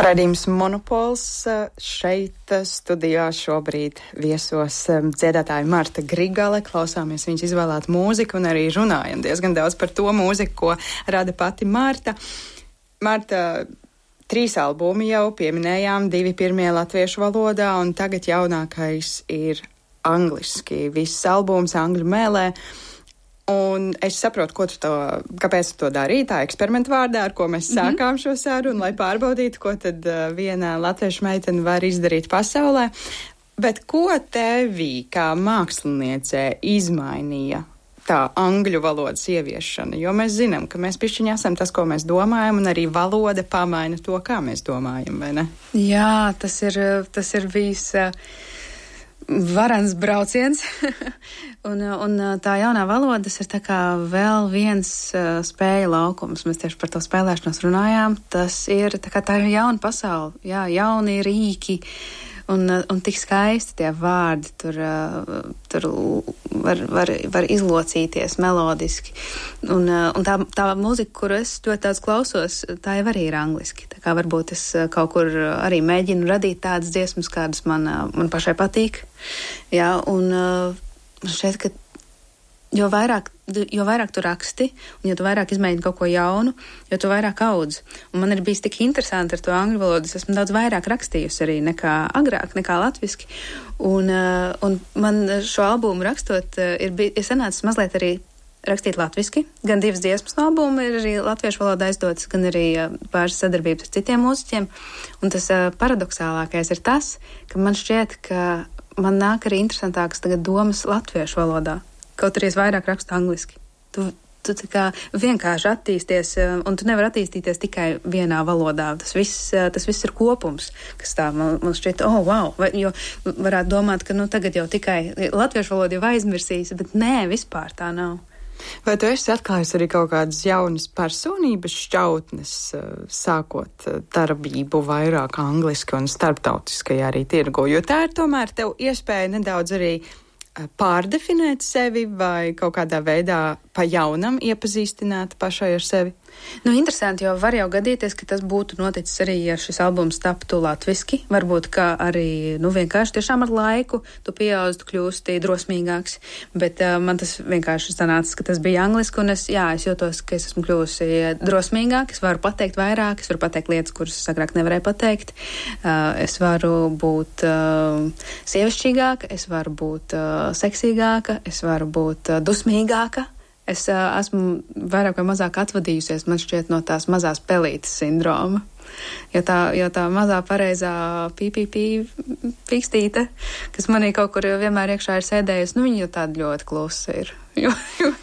Raidījums Monopols šeit studijā šobrīd viesos dziedātāja Marta Grigale. Klausāmies viņas izvēlētu mūziku un arī runājam diezgan daudz par to mūziku, ko rada pati Marta. Marta, 3 albumi jau pieminējām, 2 pirmie latviešu valodā un tagad jaunākais ir angliski. Viss albums angļu mēlē. Un es saprotu, kāpēc tu to darīji, tā eksperimentu vārdā, ar ko mēs sākām šo sarunu, lai pārbaudītu, ko tad viena latviešu meitene var izdarīt pasaulē. Bet ko tevī kā māksliniecē izmainīja tā angļu valodas ieviešana? Jo mēs zinām, ka mēs pišķiņi esam tas, ko mēs domājam, un arī valoda pamaina to, kā mēs domājam, vai ne? Jā, tas ir bijis varans brauciens, un tā jaunā valoda ir tā kā vēl viens spēļu laukums. Mēs tieši par to spēlēšanos runājām. Tas ir tā ir jauna pasaule, jā, jauni rīki, un tik skaisti tie vārdi tur var izlocīties melodiski. Un tā mūzika, kuru es ļoti daudz klausos, tā jau arī ir angliski. Tā kā varbūt es kaut kur arī mēģinu radīt tādas dziesmas, kādas man pašai patīk. Jā, un man šķiet, ka jo vairāk tu raksti, un jo tu vairāk izmēģini kaut ko jaunu, jo tu vairāk audz. Un man ir bijis tik interesanti ar to angļu valodu, es esmu daudz vairāk rakstījusi arī nekā agrāk, nekā latviski. Un man šo albumu rakstot, ir sanācis mazliet arī rakstīt latviski. Gan 2 dziesmas no albuma ir arī latviešu valodā aizdotas, gan arī pāris sadarbības ar citiem mūziķiem. Un tas paradoxālākais ir tas, ka man šķiet, ka man nāk arī interesantākas tagad domas latviešu valodā. Kaut arī es vairāk rakstu angliski. Tu tā kā vienkārši attīsties, un tu nevari attīstīties tikai vienā valodā. Tas viss ir kopums, kas tā man šķiet, wow, jo varētu domāt, ka tagad jau tikai latviešu valodu jau aizmirsīs, bet nē, vispār tā nav. Vai tu esi atklājis arī kaut kādas jaunas personības šķautnes, sākot darbību vairāk angliski un starptautiskajā arī tirgu? Jo tā ir tomēr tev iespēja nedaudz arī pārdefinēt sevi vai kaut kādā veidā pa jaunam iepazīstināt pašai ar sevi? Interesanti, jo var jau gadīties, ka tas būtu noticis arī, ja šis albums taptu latviski. Varbūt, ka arī, vienkārši tiešām ar laiku tu pieaudz, tu kļūsti drosmīgāks, bet man tas vienkārši sanāca, ka tas bija angliski, un es jūtos, ka es esmu kļūsi drosmīgāk, es varu pateikt vairāk, es varu pateikt lietas, kuras es agrāk nevarēju pateikt, es varu būt sievišķīgāka, es varu būt seksīgāka, es varu būt dusmīgāka. Es esmu vairāk vai mazāk atvadījusies, man šķiet, no tās mazās pelītes sindroma. Jo tā mazā pareizā pīkstīte, kas manī kaut kur vienmēr iekšā ir sēdējusi, viņa jau tāda ļoti klusa ir. Jo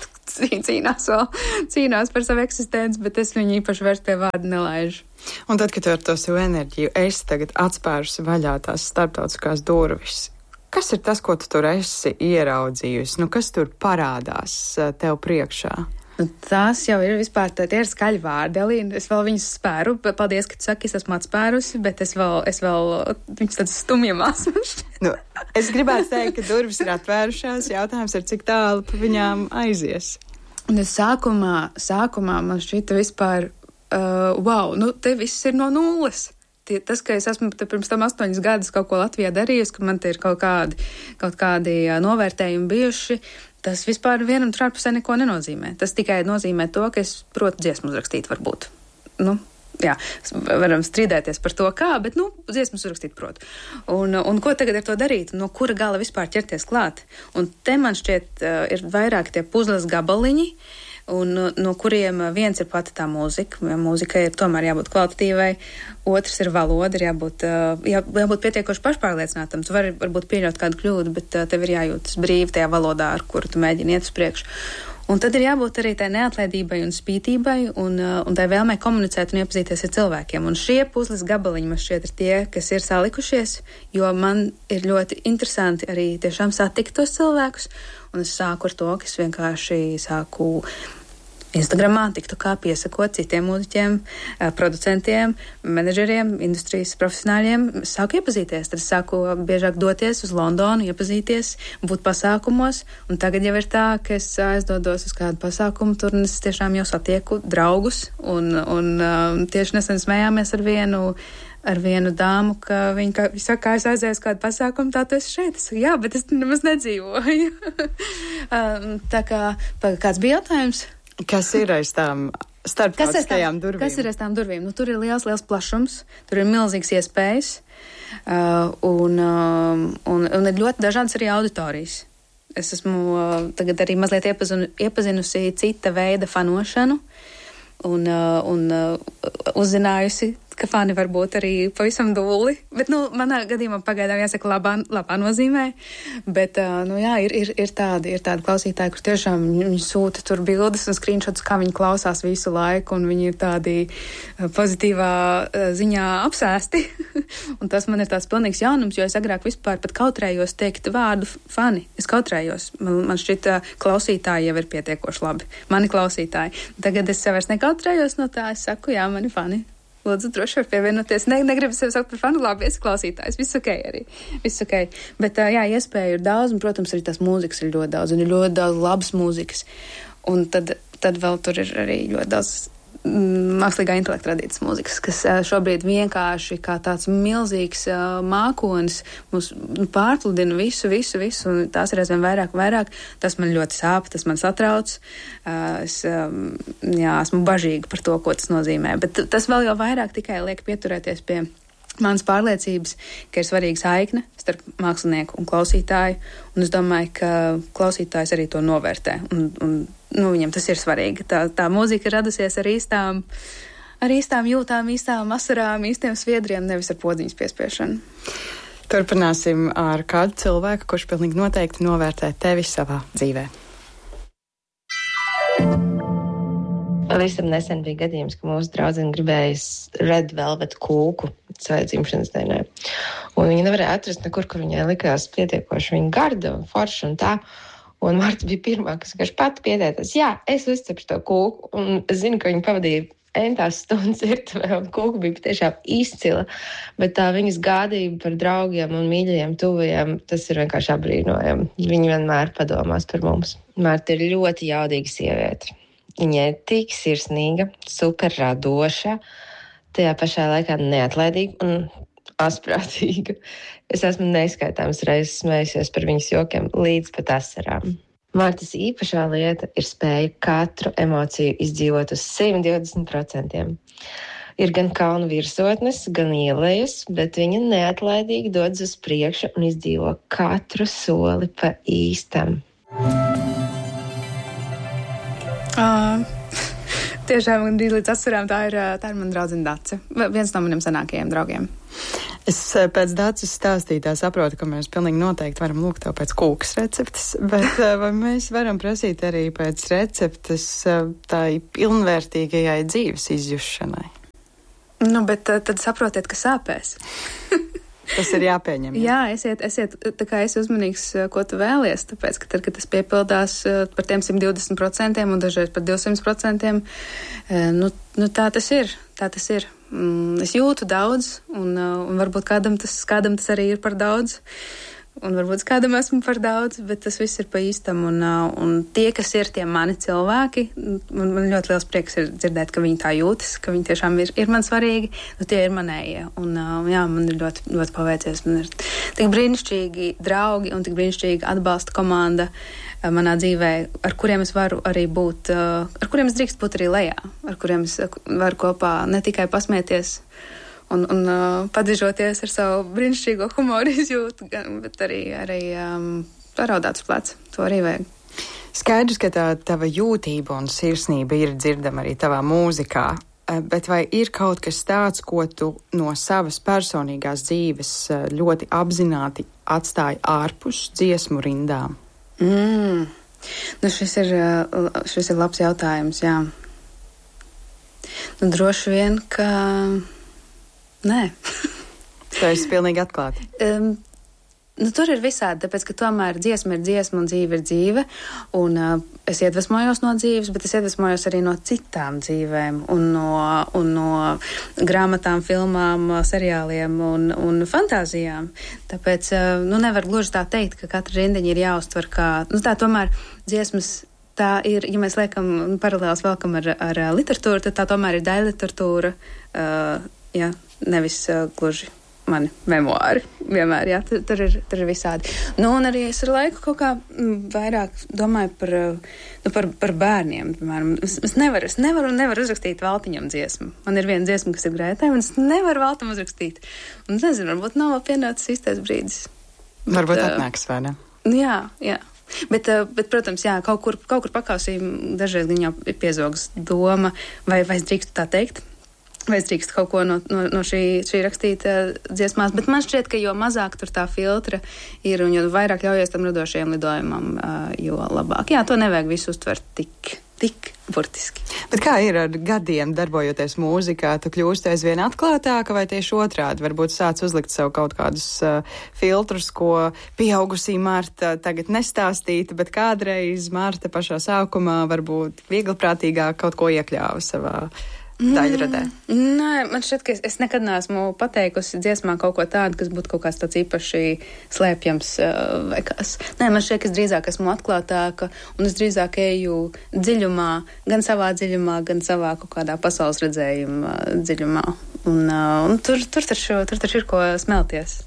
cīnās par savu eksistenci, bet es viņu īpaši vairs pie vārda nelaižu. Un tad, kad tu ar to savu enerģiju esi tagad atspērusi vaļā tās starptautiskās durvis, kas ir tas, ko tu tur esi ieraudzījusi? Kas tur parādās tev priekšā? Tās jau ir vispār, tie ir skaļi vārdi, Elīna. Es vēl viņus spēru. Paldies, ka tu saki, es esmu atspērusi, bet es vēl viņus tāds stumjamās. Es gribētu teikt, ka durvis ir atvērušās. Jautājums ir, cik tālu pa viņām aizies. Un sākumā man šķita vispār, wow, te viss ir no nulles. Tas, ka es esmu pirms tam 8 gadus kaut ko Latvijā darījusi, ka man te ir kaut kādi novērtējumi bijuši, tas vispār vienam trārpusē neko nenozīmē. Tas tikai nozīmē to, ka es protu dziesmu uzrakstīt varbūt. Jā, varam strīdēties par to, kā, bet, dziesmas uzrakstīt protu. Un ko tagad ar to darīt? No kura gala vispār ķerties klāt? Un te man šķiet ir vairāk tie puzles gabaliņi, un no kuriem viens ir pati tā mūzika. Mūzika ir tomēr jābūt kvalitatīvai, otrs ir valoda, ir jābūt pietiekoši pašpārliecinātam. Tu vari varbūt pieļaut kādu kļūdu, bet tev ir jājūtas brīvi tajā valodā, ar kuru tu mēģini iet uz priekšu. Un tad ir jābūt arī tai neatlaidībai un spītībai un tai vēlmei komunicēt un iepazīties ar cilvēkiem. Un šie puzles gabaliņi man šķiet ir tie, kas ir salikušies, jo man ir ļoti interesanti arī tiešām satikt tos cilvēkus. Un es sāku ar to, ka es vienkārši sāku Instagramā, TikTokā piesakot citiem mūziķiem, producentiem, menedžeriem, industrijas profesionāļiem. Es sāku iepazīties, tad es sāku biežāk doties uz Londonu, iepazīties, būt pasākumos, un tagad jau ir tā, ka es aizdodos uz kādu pasākumu, tur un es tiešām jau satieku draugus, un tieši nesen smējāmies ar vienu ar vienu dāmu, ka viņa saka, kā es aizēju uz kādu pasākumu, tā tu esi šeit. Es saku, jā, bet es nemaz nedzīvoju. Tā kā, kāds bija jautājums? Kas ir aiz tām starptautiskajām durvīm? Kas ir aiz tām durvīm? Nu, tur ir liels plašums, tur ir milzīgs iespējas, un ir ļoti dažādas arī auditorijas. Es esmu tagad arī mazliet iepazinusi cita veida fanošanu un uzzinājusi, ka fani var būt arī pavisam dūli, bet, manā gadījumā pagaidām jāsaka labā nozīmē, bet, ir tādi klausītāji, kur tiešām viņi sūta tur bildes un screenshots, kā viņi klausās visu laiku, un viņi ir tādi pozitīvā ziņā apsēsti, un tas man ir tāds pilnīgs jaunums, jo es agrāk vispār pat kautrējos teikt vārdu fani, es kautrējos, man šķita klausītāji jau ir pietiekoši labi, mani klausītāji, tagad es vairs nekautrējos no tā, es saku, jā, mani fani. Lūdzu, droši var pievienoties. Negribu sevi saukt par fanu, labi, esi klausītājs. Viss ok arī. Viss ok. Bet, iespēju ir daudz, un, protams, arī tās mūzikas ir ļoti daudz, un ir ļoti daudz labas mūzikas. Un tad vēl tur ir arī ļoti daudz mākslīgā intelekta radītas mūzikas, kas šobrīd vienkārši kā tāds milzīgs mākonis mūs pārpludina visu, un tās ir aizvien vairāk. Tas man ļoti sāp, tas man satrauc. Es esmu bažīga par to, ko tas nozīmē. Bet tas vēl jau vairāk tikai liek pieturēties pie manas pārliecības, ka ir svarīga saikne starp mākslinieku un klausītāju, un es domāju, ka klausītājs arī to novērtē, un viņam tas ir svarīgi. Tā mūzika radusies ar īstām jūtām, īstām asarām, īstiem sviedriem, nevis ar podziņas piespiešanu. Turpināsim ar kādu cilvēku, kurš pilnīgi noteikti novērtē tevi savā dzīvē. Pavisam nesen bija gadījums, ka mūsu draudzene gribēja red velvet kūku savai dzimšanas dienai. Un viņa nevarēja atrast nekur, kur viņai likās pietiekoši viņa garda un forša un tā. Un Marta bija pirmā, kas vienkārši pati pieteiktās. Jā, es uzcepšu to kūku. Un es zinu, ka viņa pavadīja entās stundas virtuvē, un kūka bija patiešām izcila. Bet tā viņas gādība par draugiem un mīļajiem, tuvajiem, tas ir vienkārši apbrīnojami. Viņa vienmēr padomās par mums. Marta ir ļoti jaudīga sieviete. Viņa ir tik sirsnīga, super radoša, tajā pašā laikā neatlaidīga un asprātīga. Es esmu neskaitāmas reizes smējusies par viņas jokiem līdz pat asarām. Martas īpašā lieta ir spēja katru emociju izdzīvot uz 120%. Ir gan kalnu virsotnes, gan ielejas, bet viņa neatlaidīgi dodas uz priekšu un izdzīvo katru soli pa īstam. Tiešām man bija līdz asarām, tā ir mana draudzene Dace, viens no maniem senākajiem draugiem. Es pēc Daces stāstītā saprotu, ka mēs pilnīgi noteikti varam lūgt tev pēc kūkas receptes, bet vai mēs varam prasīt arī pēc receptes tai pilnvērtīgajai dzīves izjušanai? Bet tad saprotiet, ka sāpēs. Tas ir jāpieņem. Jā, esiet tā kā esi uzmanīgs, ko tu vēlies, tāpēc, ka tad, kad tas piepildās par tiem 120% un dažreiz par 200%, tā tas ir. Es jūtu daudz, un varbūt kādam tas arī ir par daudz, un varbūt kādam esmu par daudz, bet tas viss ir pa īstam, un tie, kas ir tie mani cilvēki, man ļoti liels prieks ir dzirdēt, ka viņi tā jūtas, ka viņi tiešām ir man svarīgi, tie ir manējie, un man ir ļoti, ļoti paveicies, man ir tik brīnišķīgi draugi un tik brīnišķīgi atbalsta komanda manā dzīvē, ar kuriem es varu arī būt, ar kuriem es drīkst būt arī lejā, ar kuriem es varu kopā ne tikai pasmieties un padižoties ar savu brīnišķīgo humoru izjūtu, bet arī paraudāt uz pleca. To arī vajag. Skaidrs, ka tā tava jūtība un sirsnība ir dzirdama arī tavā mūzikā, bet vai ir kaut kas tāds, ko tu no savas personīgās dzīves ļoti apzināti atstāji ārpus dziesmu rindām? Šis ir labs jautājums, jā. Droši vien, ka nē. Tā esi pilnīgi atklāti. Tur ir visādi, tāpēc, ka tomēr dziesma ir dziesma un dzīve ir dzīve, un es iedvesmojos no dzīves, bet es iedvesmojos arī no citām dzīvēm, un no grāmatām, filmām, seriāliem un fantāzijām. Tāpēc, nevar gluži tā teikt, ka katra rindiņa ir jāuztver kā, tā tomēr dziesmas. Tā ir, ja mēs liekam paralēlus velkam ar literatūru, tad tā tomēr ir daļliteratūra, jā, nevis gluži mani memoāri vienmēr, jā, tur ir visādi. Nu, un arī es ar laiku kaut kā vairāk domāju par bērniem, piemēram. Es nevaru uzrakstīt Valtiņam dziesmu. Man ir viena dziesma, kas ir Grētai, un es nevaru Valtam uzrakstīt. Un nezinu, varbūt nav pienācis īstais brīdis. Varbūt atnāks, vai ne? Jā. Bet, protams, jā, kaut kur pakausī dažreiz viņa jau ir piezogas doma, vai es drīkstu tā teikt. Vai es drīkstu kaut ko no šī rakstīt dziesmās, bet man šķiet, ka jo mazāk tur tā filtra ir un jo vairāk ļaujies tam radošajam lidojumam, jo labāk. Jā, to nevajag visu uztvert tik burtiski. Bet kā ir ar gadiem darbojoties mūzikā? Tu kļūsti aizvien atklātāka vai tieši otrādi? Varbūt sāc uzlikt sev kaut kādus filtrus, ko pieaugusī Marta tagad nestāstītu, bet kādreiz Marta pašā sākumā varbūt viegliprātīgāk kaut ko iekļāva savā daļradē. Nē, man šķiet, ka es nekad neesmu pateikusi dziesmā kaut ko tādu, kas būtu kaut kāds tāds īpaši slēpjams vai kas. Nē, man šķiet, ka es drīzāk esmu atklātāka un es drīzāk eju dziļumā, gan savā dziļumā, gan savā kaut kādā pasaules redzējuma dziļumā. Un tur taču ir ko smelties.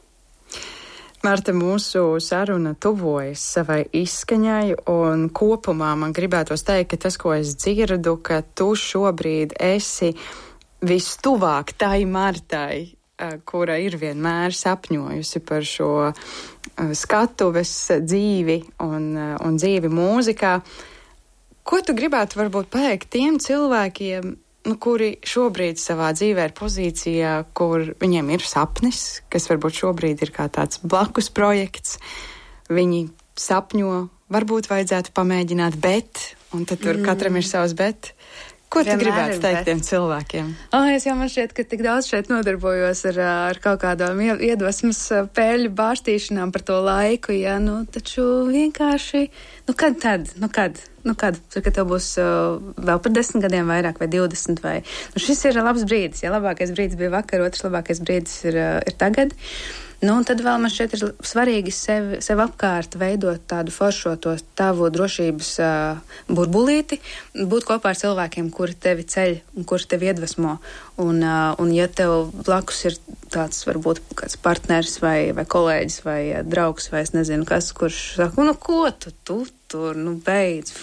Marta, mūsu saruna tuvojas savai izskaņai, un kopumā man gribētos teikt, ka tas, ko es dzirdu, ka tu šobrīd esi vistuvāk tai Martai, kura ir vienmēr sapņojusi par šo skatuves dzīvi un dzīvi mūzikā. Ko tu gribētu varbūt pateikt tiem cilvēkiem, kuri šobrīd savā dzīvē ir pozīcijā, kur viņiem ir sapnis, kas varbūt šobrīd ir kā tāds blakus projekts. Viņi sapņo, varbūt vajadzētu pamēģināt, bet, un tad tur katram ir savs bet. Ko tu gribētu teikt tiem cilvēkiem? Es jau man šķiet, ka tik daudz šeit nodarbojos ar kaut kādām iedvesmas pēļu bārstīšanām par to laiku, ja, taču vienkārši, kad tad? Kad tev būs vēl par 10 gadiem vairāk vai 20 vai... šis ir labs brīdis, ja labākais brīdis bija vakar, otrs labākais brīdis ir tagad. Un tad vēl man šeit ir svarīgi sev apkārt veidot tādu foršoto tavu drošības burbulīti, būt kopā ar cilvēkiem, kuri tevi ceļ un kuri tevi iedvesmo. Un ja tev blakus ir tāds varbūt kāds partners vai kolēģis vai draugs vai es nezinu kas, kurš saka, ko tu tur, beidz.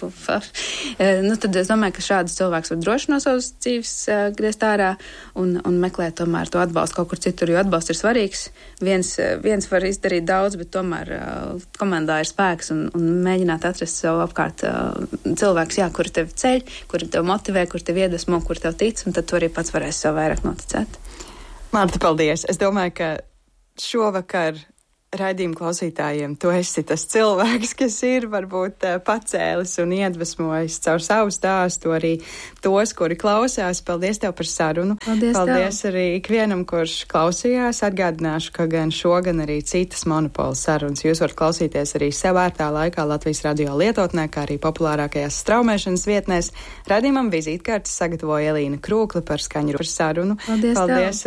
Tad es domāju, ka šādus cilvēkus var droši no savas dzīves griezt ārā un meklēt tomēr to atbalstu kaut kur citur, jo atbalsts ir svarīgs. Viens var izdarīt daudz, bet tomēr komandā ir spēks un mēģināt atrast sev apkārt cilvēks, kuri tevi ceļ, kuri tevi motivē, kuri tevi iedvesmo, kuri tev tic, un tad tu arī pats varēsi sev vairāk noticēt. Marta, paldies! Es domāju, ka šovakar raidījuma klausītājiem tu esi tas cilvēks, kas ir varbūt pacēlis un iedvesmojis caur savu stāstu arī tos, kuri klausās. Paldies tev par sarunu. Paldies arī ikvienam, kurš klausījās. Atgādināšu, ka gan šo, gan arī citas Monopola sarunas jūs varat klausīties arī sev ērtā laikā Latvijas radio lietotnē, kā arī populārākajās straumēšanas vietnēs. Raidījumam vizītkartes sagatavoja Elīna Krūkli par skaņu par sarunu. Paldies.